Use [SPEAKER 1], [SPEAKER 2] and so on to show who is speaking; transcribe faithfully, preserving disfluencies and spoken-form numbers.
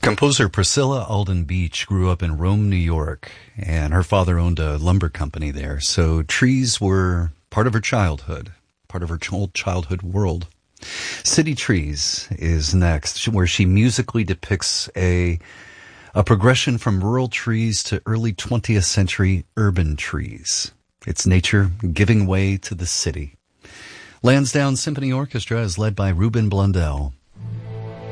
[SPEAKER 1] Composer Priscilla Alden Beach grew up in Rome, New York, and her father owned a lumber company there, so trees were part of her childhood, part of her old childhood world. City Trees is next, where she musically depicts a a progression from rural trees to early twentieth century urban trees. It's nature giving way to the city. Lansdowne Symphony Orchestra is led by Ruben Blundell.